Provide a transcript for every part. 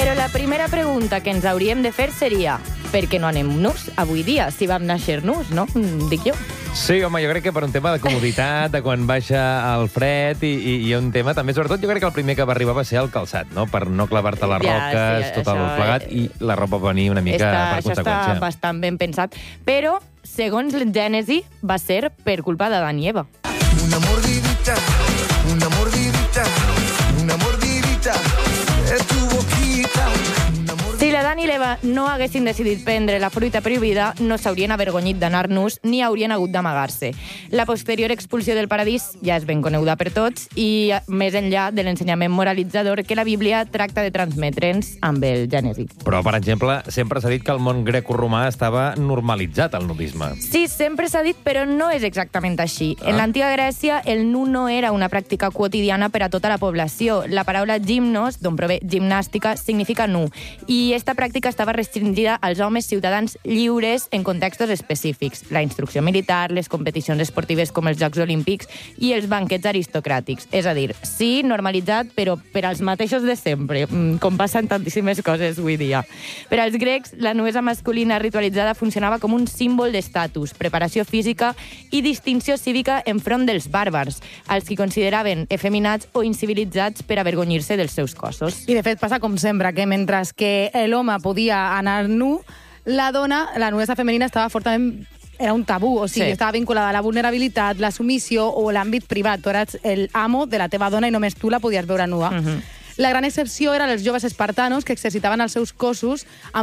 Però la primera pregunta que ens hauríem de fer seria per què no anem nus avui dia, si vam néixer nus, no? Dic jo. Sí, home, jo crec que per un tema de comoditat, de quan baixa el fred i un tema també, sobretot, jo crec que el primer que va arribar va ser el calçat, no? Per no clavar-te les roques, tot el plegat, i la ropa va venir una mica per conseqüència. Això està bastant ben pensat. Però, segons el Gènesi, va ser per culpa d'Adam i Eva. Una mordidita, una mordidita, una mordidita de tu boquita. Si l'Adam i l'Eva no haguessin decidit prendre la fruita prohibida, no s'haurien avergonyit d'anar nus ni haurien hagut d'amagar-se. La posterior expulsió del paradís ja és ben coneguda per tots i més enllà de l'ensenyament moralitzador que la Bíblia tracta de transmetre'ns amb el Gènesi. Però, per exemple, sempre s'ha dit que el món greco-romà estava normalitzat, el nudisme. Sí, sempre s'ha dit, però no és exactament així. En l'antiga Grècia, el nu no era una pràctica quotidiana per a tota la població. La paraula gimnos, d'on prové gimnàstica, significa nu. I esta pràctica estava restringida als homes ciutadans lliures en contextos específics. La instrucció militar, les competicions esportives com els Jocs Olímpics i els banquets aristocràtics. És a dir, sí, normalitzat, però per als mateixos de sempre, com passen tantíssimes coses avui dia. Per als grecs, la nuesa masculina ritualitzada funcionava com un símbol d'estatus, preparació física i distinció cívica enfront dels bàrbars, als que consideraven efeminats o incivilitzats per avergonyir-se dels seus cossos. I, de fet, passa com sempre, que mentre que l'home podia anar nu, la dona, la nuesa femenina, estava fortament... Era un tabú, o sigui, estava vinculada a la vulnerabilitat, la submissió o l'àmbit privat. Tu eres el amo de la teva dona i només tu la podies veure nua. La gran excepció eren els joves espartanos que exercitaven els seus cossos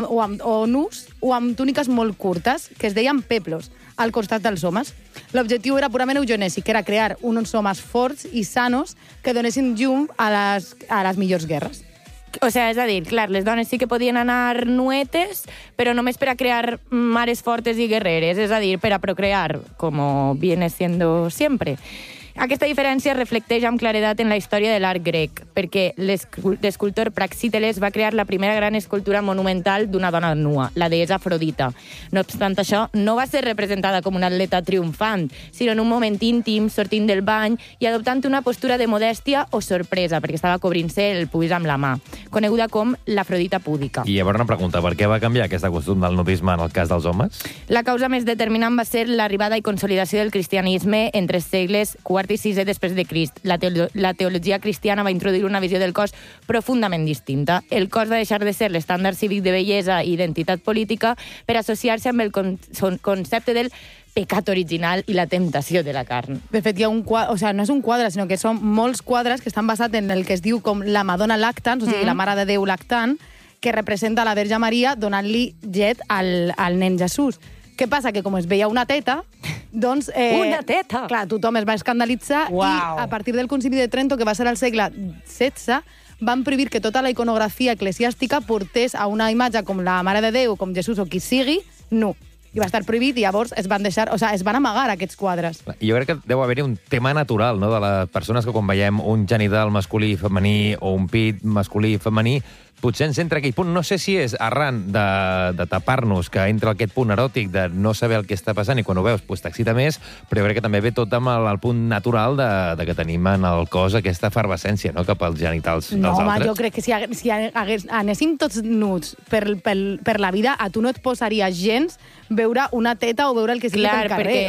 o nus o amb túniques molt curtes, que es deien peplos, al costat dels homes. L'objectiu era purament eugenèsic, que era crear uns homes forts i sanos que donessin llum a les millors guerres. O sea, és a dir, clar, les dones sí que podien anar nuetes, però només per a crear mares fortes i guerreres, és a dir, per a procrear, com viene siendo siempre. Aquesta diferència reflecteix amb claredat en la història de l'art grec, perquè l'escultor Praxíteles va crear la primera gran escultura monumental d'una dona nua, la deessa Afrodita. No obstant això, no va ser representada com una atleta triomfant, sinó en un moment íntim, sortint del bany i adoptant una postura de modèstia o sorpresa, perquè estava cobrint-se el pubis amb la mà, coneguda com l'Afrodita púdica. I llavors una pregunta, per què va canviar aquesta costum del nudisme en el cas dels homes? La causa més determinant va ser l'arribada i consolidació del cristianisme entre segles IV i VI després de Crist. La teologia cristiana va introduir una visió del cos profundament distinta. El cos va deixar de ser l'estàndard cívic de bellesa i identitat política per associar-se amb el concepte del pecat original i la temptació de la carn. De fet, hi ha un quadre, o sigui, no és un quadre, sinó que són molts quadres que estan basats en el que es diu com la Madonna lactans, o sigui, la Mare de Déu lactant, que representa la Verge Maria donant-li llet al nen Jesús. Què passa? Que com es veia una teta, doncs... Una teta! Clar, tothom es va escandalitzar i a partir del Concili de Trento, que va ser al segle XVI, van prohibir que tota la iconografia eclesiàstica portés a una imatge com la Mare de Déu, com Jesús o qui sigui, nu. I va estar prohibit i llavors es van deixar... O sigui, es van amagar aquests quadres. Jo crec que deu haver-hi un tema natural, no?, de les persones que quan veiem un genital masculí i femení o un pit masculí i femení, potser ens entra aquell punt. No sé si és arran de tapar-nos, que entra aquest punt eròtic de no saber el que està passant i quan ho veus t'excita més, però jo crec que també ve tot amb el punt natural de que tenim en el cos aquesta efervescència, no?, cap als genitals dels altres. No, home, jo crec que si anéssim tots nuts per la vida, a tu no et posaria gens veure una teta o veure el que sigui pel carrer. Perquè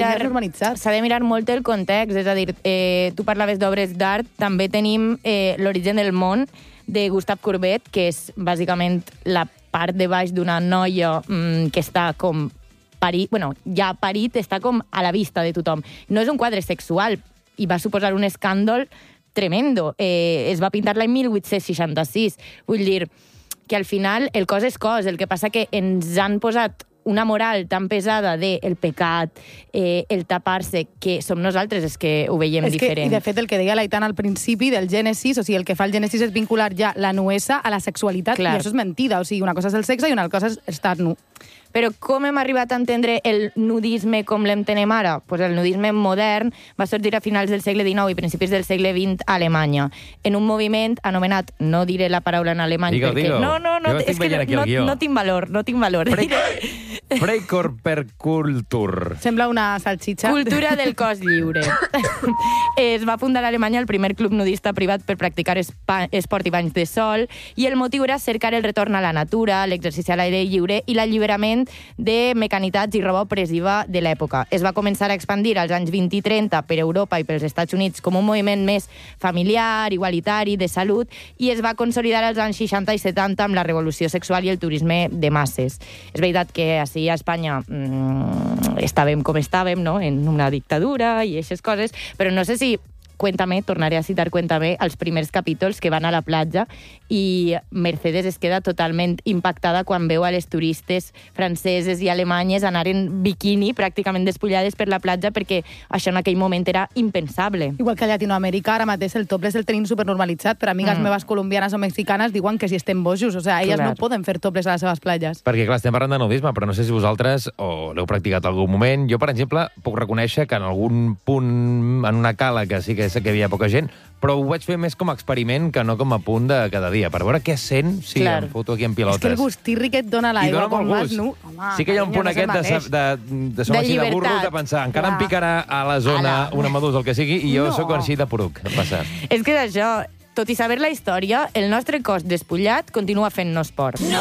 s'ha de mirar molt el context. És a dir, tu parlaves d'obres d'art, també tenim l'origen del món, de Gustave Courbet, que és bàsicament la part de baix d'una noia que està com parit, bueno, ja parit, està com a la vista de tothom. No és un quadre sexual i va suposar un escàndol tremendo. Es va pintar l'any 1866. Vull dir que al final el cos és cos, el que passa que ens han posat una moral tan pesada del pecat, el tapar-se, que som nosaltres els que ho veiem diferent. I de fet, el que deia l'Aitana al principi del Gènesis, o sigui, el que fa el Gènesis és vincular ja la nuesa a la sexualitat, i això és mentida. O sigui, una cosa és el sexe i una cosa és estar nu. Però com hem arribat a entendre el nudisme com l'entenem ara? Pues el nudisme modern va sorgir a finals del segle XIX i principis del segle XX a Alemanya, en un moviment anomenat, no diré la paraula en alemany, perquè... No, és que no tinc valor. Freikorperkultur. Sembla una salxitxa. Cultura del cos lliure. Es va fundar a Alemanya el primer club nudista privat per practicar esport i banys de sol, i el motiu era cercar el retorn a la natura, l'exercici a l'aire lliure i l'alliberament de mecanitats i roba opressiva de l'època. Es va començar a expandir als anys 20 i 30 per Europa i pels Estats Units com un moviment més familiar, igualitari, de salut, i es va consolidar als anys 60 i 70 amb la revolució sexual i el turisme de masses. És veritat que així a Espanya estàvem com estàvem, no? En una dictadura i aquestes coses, però no sé si Cuéntame, tornaré a citar Cuéntame, els primers capítols que van a la platja i Mercedes es queda totalment impactada quan veu a les turistes franceses i alemanyes anar en biquini, pràcticament despullades per la platja, perquè això en aquell moment era impensable. Igual que a Llatinoamèrica, ara mateix el topless el tenim supernormalitzat, però amigues meves colombianes o mexicanes diuen que si estem bojos, o sigui, elles no poden fer topless a les seves platges. Perquè, clar, estem parlant de nudisme, però no sé si vosaltres l'heu practicat algun moment. Jo, per exemple, puc reconèixer que en algun punt, en una cala que sí que hi havia poca gent, però ho vaig fer més com a experiment que no com a punt de cada dia, per veure què sent si em foto aquí en pilotes. És que el gustirri que et dona l'aigua quan vas nu... Sí que hi ha un punt aquest de som així de burros, de pensar, encara em picarà a la zona una medusa, el que sigui, i jo sóc així de poruc, de passar. És que d'això, tot i saber la història, el nostre cos despullat continua fent-nos por. No